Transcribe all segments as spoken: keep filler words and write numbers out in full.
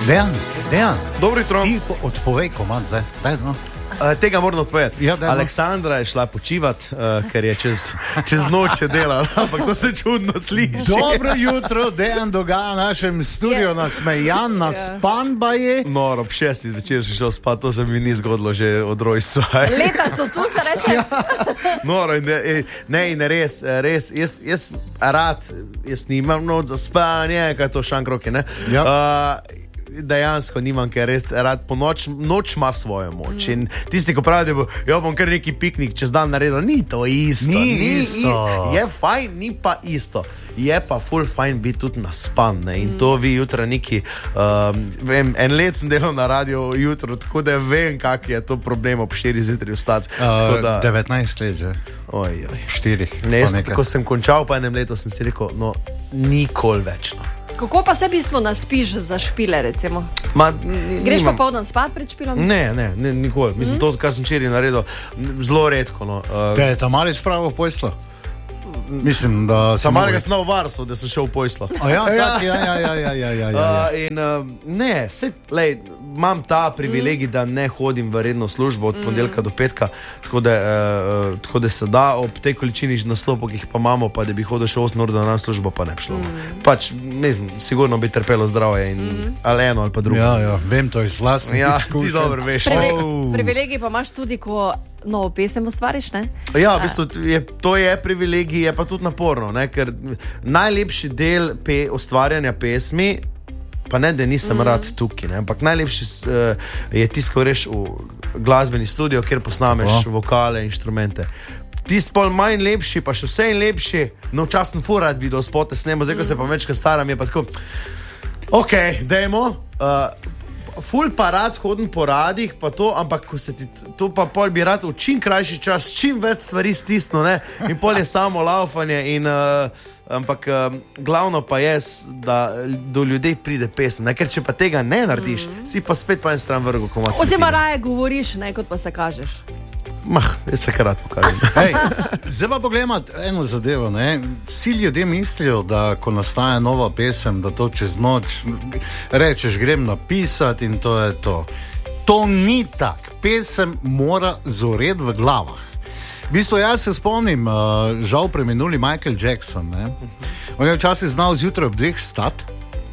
Dejan, Dejan. Dobro jutro. Ti po, odpovej komand, zdaj. Daj, no. Uh, tega moram odpovedati. Ja, Aleksandra je šla počivati, uh, ker je čez, čez noč delala, ampak to se čudno sliši. Dobro jutro, Dejan dogaja v našem studiu, yes. Nasmejan, naspan baje. No, ob šestih zvečer si šel spat, to se mi ni zgodilo že od rojstva. Leta so tu, se reče. Ja. No, ne, ne, in res, res, jaz, jaz rad, jaz nimam noč za spanje, kaj to šankroke, ne? Ja. Uh, Dejansko nimam, ker res rad po noč, noč ima svojo moč. Mm. In tisti, ko pravi, da bo, jo bom kar neki piknik čez dan naredil, ni to isto. Ni, ni isto. Je fajn, ni pa isto. Je pa full fajn biti tudi naspan. Ne? In mm. to vi jutra neki, um, vem, en let sem delal na radio jutro, tako da vem, kak je to problem ob štirih zjutraj vstati. Uh, da... devetnajst let že. Oj, oj. Štirih. Ne, jaz, ko sem končal pa enem letu, sem si rekel, no, nikoli več. No. Kako pa se bistvo naspiš za špile, recimo? Ma, n- Greš nimam. pa poldan spat pred špilom? Ne, ne, ne nikoli. Mislim, mm. to, kar sem včeraj naredil, zelo redko. No. Uh, Te je tam ali spravo pojslo? Mislim, da sem... Samalega sem v Varso, da sem šel v pojslo. A ja, tak, ja, ja, ja, ja, ja, ja, ja. Uh, in uh, ne, se, lej, imam ta privilegij, mm. da ne hodim v redno službo od mm. ponedeljka do petka, tako da, uh, tako da se da ob tej količini naslopov, ki jih pa imamo, pa da bi hodil še osem ur na službo, pa ne bi šlo. Mm. Pač, ne, sigurno bi trpelo zdravje, in, mm. ali eno ali pa drugo. Ja, ja, vem, to je vlastno. Ja, ti dobro veš. Privi- oh. Privilegij pa imaš tudi, ko novo pesem ustvariš, ne? Ja, v bistvu je, to je privilegij, je pa tudi naporno, ne? Ker najlepši del pe, ustvarjanja pesmi, pa ne, da nisem mm. rad tukaj, ne? Ampak najlepši uh, je tisto, ko greš v glasbeni studio, kjer posnameš oh. vokale, inštrumente. Tisti pol manj lepši, pa še vse in lepši, no včasih sem furat video spote snemo, zdaj ko mm. se pa večkrat staram, je pa tako, ok, dajmo. Uh, Ful pa rad hodim po radih, pa to, ampak ko se ti to pa pol bi rad v čim krajši čas, čim več stvari stisno, ne? In pol je samo laufanje in uh, ampak uh, glavno pa je, da do ljudi pride pesem, ne? Ker če pa tega ne narediš, mm. si pa spet pa en stran vrgo komac. Oziroma raje govoriš, ne, kot pa se kažeš. Mah, jaz se kar rad pokažem. Hej, zdaj pa pogledamo eno zadevo, ne? Vsi ljudje mislijo, da ko nastaja nova pesem, da to čez noč rečeš, grem napisati in to je to. To ni tak. Pesem mora zoreti v glavah. V bistvu jaz se spomnim, uh, žal preminuli Michael Jackson, ne? On je včasih znal zjutraj ob dveh stati,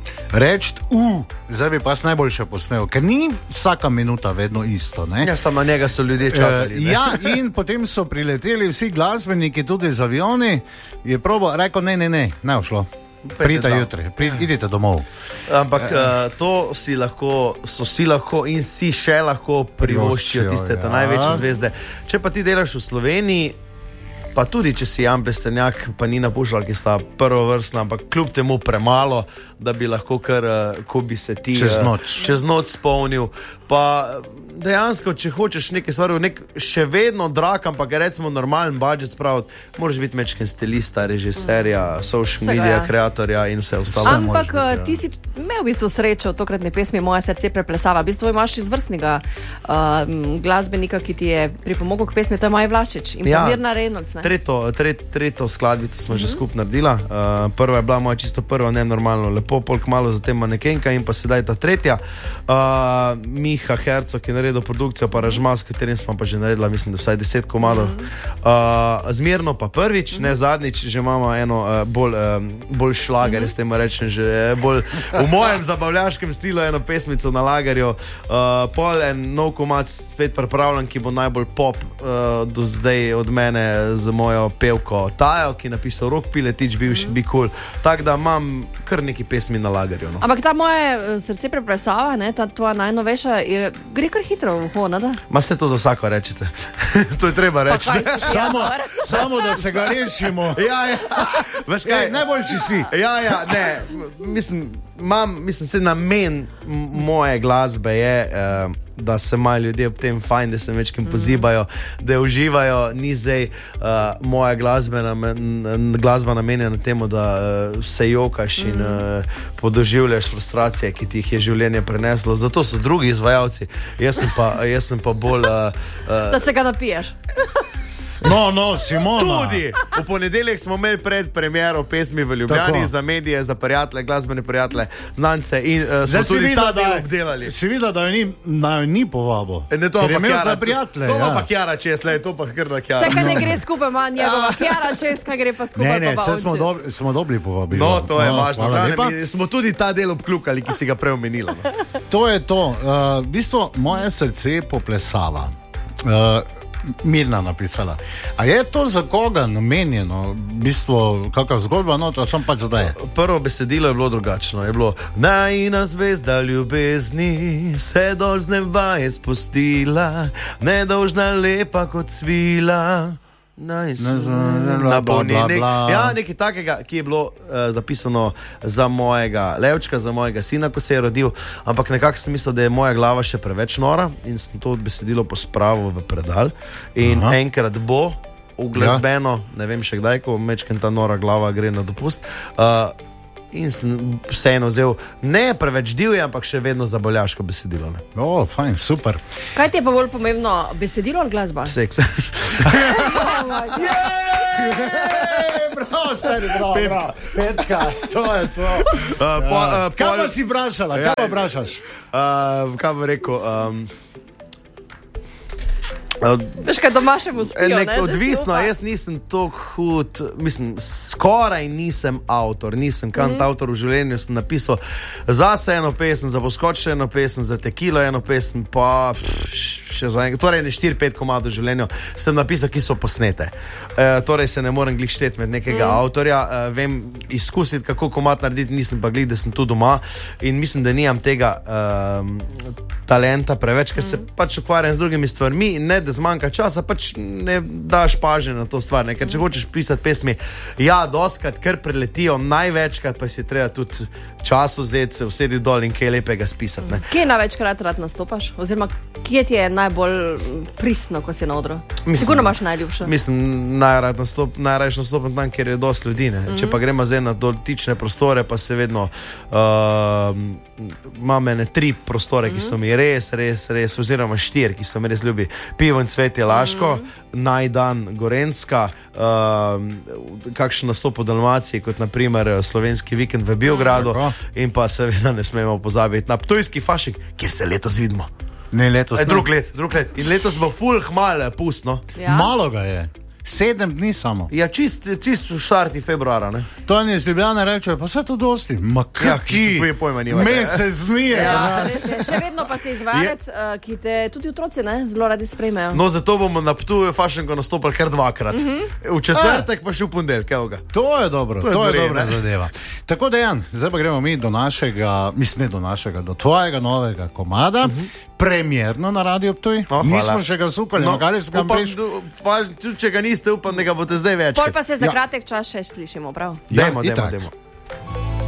reči, uh, zdaj bi pa s najboljše posnel, ker ni vsaka minuta vedno isto, ne? Ja, samo na njega so ljudje čakali. Uh, ja, in potem so prileteli vsi glasbeniki, tudi z avioni, je probo, rekel, ne, ne, ne, ne všlo. Pridite jutri, prid, idite domov. Ampak uh, to si lahko, so si lahko in si še lahko privoščijo tiste ja. največje zvezde. Če pa ti delaš v Sloveniji, pa tudi če si Jan Plestenjak, pa Nina Pušlar, ki sta prvovrstna, ampak kljub temu premalo, da bi lahko kar, uh, ko bi se ti čez noč, uh, čez noč spomnil. Pa dejansko, če hočeš nekaj stvari, nek še vedno drag, ampak recimo normalen budget spraviti, moraš biti mečken stilista, režiserja, mm. social Vsega, media, ja. kreatorja in vse ostalo. Ampak biti, ja. ti si imel v bistvu srečo v tokratni pesmi Moje srce preplesava. V bistvu imaš izvrstnega uh, glasbenika, ki ti je pripomogel k pesmi, to je Maja Vlašič in ja. Mirna Reynolds. Tretjo, tret, tretjo skladbico smo mm-hmm. že skupaj naredila. Uh, prva je bila moja čisto prva, nenormalno lepo, polk malo zatem manekenka in pa sedaj ta tretja. Uh, Miha Herco, ki je naredil produkcijo, pa aranžma, s katerim smo pa že naredila, mislim, da vsaj deset komadov. Mm-hmm. Uh, zmerno pa prvič, mm-hmm. ne zadnjič, že imamo eno uh, bolj, um, bolj šlager, mm-hmm. s tem rečem, že bolj v mojem zabavljaškem stilu eno pesmico na lagerju. Uh, pol en nov komad spet pripravljen, ki bo najbolj pop uh, do zdaj od mene z mojo pevko Tajo, ki je napisal Rok Piletič, bivši mm-hmm. Be Cool. Tako da imam kar neki pesmi na lagerju. No. Ampak ta Moje srce preplesava, ne, ta tvoja najnovejša, je, gre kar hitro v ho, ne da? Ma se to za vsako rečete. To je treba reči. Samo, samo da se ga rešimo. Ja, ja. Veš kaj, Ej, najboljši si. Ja, ja, ne, mislim, imam, mislim, se namen moje glasbe je, uh, da se imajo ljudje ob tem fajn, da se večkim pozibajo, da uživajo, ni zdaj uh, moja glasba, namen, glasba namenjena temu, da uh, se jokaš in uh, podoživljaš frustracije, ki ti jih je življenje preneslo. Zato so drugi izvajalci, jaz sem pa, jaz sem pa bolj... Uh, uh, da se ga napiješ. No, no, Simona. Tudi. V ponedeljek smo imeli pred premiero pesmi v Ljubljani. Tako. Za medije, za prijatelje, glasbene prijatelje, znance in uh, smo Zdaj tudi videl, ta del obdelali. Si videl, da jo ni, ni povabo. Ne, to je imel za prijatelje. To, to ja. pa Kjara Česla, to pa krda Kjara. Vse, kar ne gre skupaj, manj njegova Kjara Česka gre pa skupaj. Ne, ne, vse smo, dob smo dobri povabili. No, to je no, važno. Mi smo tudi ta del obkljukali, ki si ga prej omenila. No. To je to. Uh, v bistvu moje srce poplesava. Uh, Mirna napisala. A je to za koga namenjeno? V bistvu, kakva zgodba, no, to sem pač da je. Prvo besedilo je bilo drugačno. Je bilo, najina zvezda ljubezni se dol z neba je spustila, nedolžna lepa kot svila. Nice. Na nek, ja, nekaj takega, ki je bilo uh, zapisano za mojega Levčka, za mojega sina, ko se je rodil, ampak nekako sem mislil, da je moja glava še preveč nora in sem to besedilo pospravil v predal in Aha. enkrat bo uglesbeno, ja. ne vem še kdaj, ko mečken ta nora glava gre na dopust. Uh, In sem vseeno vzel ne preveč divje, ampak še vedno zaboljaško besedilo. Ne? O, fajn, super. Kaj ti je pa bolj pomembno, besedilo ali glasba? Seks. Prav, stari, prav, prav. Petka, to je to. Uh, po, uh, kaj pa si vprašala? Kaj pa vprašaš? Uh, kaj bi rekel? Um, Veš, kaj doma še mu spijo, ne? Odvisno, jaz nisem tako hud, mislim, skoraj nisem avtor, nisem kantavtor v življenju, sem napisal zase eno pesem, za poskoč eno pesem, za tekilo eno pesem, pa pff, še za enega, torej ne štiri pet komadov v življenju sem napisal, ki so posnete. E, torej se ne morem glih šteti med nekega mm. avtorja, e, vem izkusiti, kako komad narediti, nisem pa glih, da sem tu doma in mislim, da nimam tega um, talenta preveč, ker mm. se pač ukvarjam z drugimi stvarmi in ne, da zmanjka časa, pač ne daš pažnje na to stvar, ne? Ker če hočeš pisati pesmi, ja, doskrat, ker preletijo, največkrat pa si treba tudi čas vzeti, se usedi dol in kaj lepega spisati. Ne? Kje največkrat rad nastopaš? Oziroma, kje ti je najbolj pristno, ko si na odru? Sigurno imaš najljubše. Mislim, najrad nastop, najrajš nastopam tam, kjer je dosti ljudi. Ne? Mm -hmm. Če pa gremo zdaj na dotične prostore, pa se vedno uh, imam ene tri prostore, ki so mi res, res, res, oziroma štiri, ki so mi res ljubi. Pivo in Cvetje Laško, mm -hmm. Najdan Gorenjska, uh, kakšen nastop v Dalmaciji, kot naprimer Slovenski vikend v Beogradu, mm -hmm. in pa seveda ne smemo pozabiti na Ptujski fašik, kjer se letos vidimo. Ne, letos. E, drug let, drug let. In letos bo ful hmale pustno. Ja. Malo ga je. Sedem dni samo. Ja, čist, čist v štarti februara, ne? To je iz Ljubljane reče, pa vse to dosti. Ma kaki? Ja, pojma nima. Mesec znije. Ja, še vedno pa si izvajalec, uh, ki te tudi otroci ne, zelo radi sprejmejo. No, zato bomo na Ptuju fašenko nastopili kar dvakrat. Mm -hmm. V četrtek pa še v ponedeljek, evo ga. To je dobro, to je, to je dobra zadeva. Tako, Dejan, zdaj pa gremo mi do našega, mislim, ne do našega, do tvojega novega komada. Mm -hmm. Premierno na Radio Ptuj. Oh, nismo še ga zupali, no, ali smo ga prišli. Če ga niste, upam, da ga boste zdaj več. Pol pa se za ja. kratek čas še slišimo, prav? Dajmo, dajmo, dajmo.